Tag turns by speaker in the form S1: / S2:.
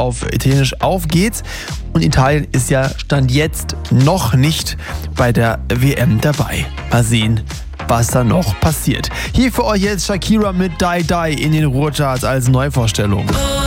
S1: auf Italienisch Auf geht's. Und Italien ist ja Stand jetzt noch nicht bei der WM dabei. Mal sehen, was da noch passiert. Hier für euch jetzt Shakira mit Die Die in den Ruhrcharts als Neuvorstellung.